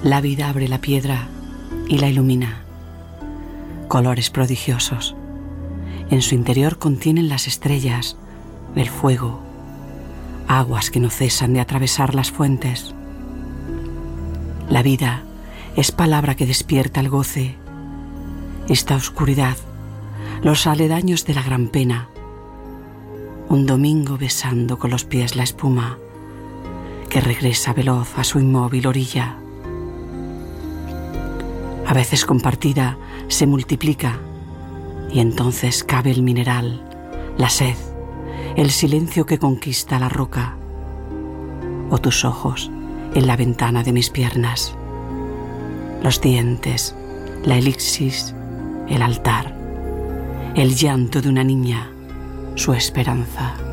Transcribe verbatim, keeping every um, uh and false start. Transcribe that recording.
La vida abre la piedra y la ilumina. Colores prodigiosos. En su interior contienen las estrellas, el fuego, aguas que no cesan de atravesar las fuentes. La vida es palabra que despierta el goce. Esta oscuridad, los aledaños de la gran pena. Un domingo besando con los pies la espuma que regresa veloz a su inmóvil orilla. A veces compartida se multiplica y entonces cabe el mineral, la sed, el silencio que conquista la roca, o tus ojos en la ventana de mis piernas, los dientes, la elixis, el altar, el llanto de una niña, su esperanza.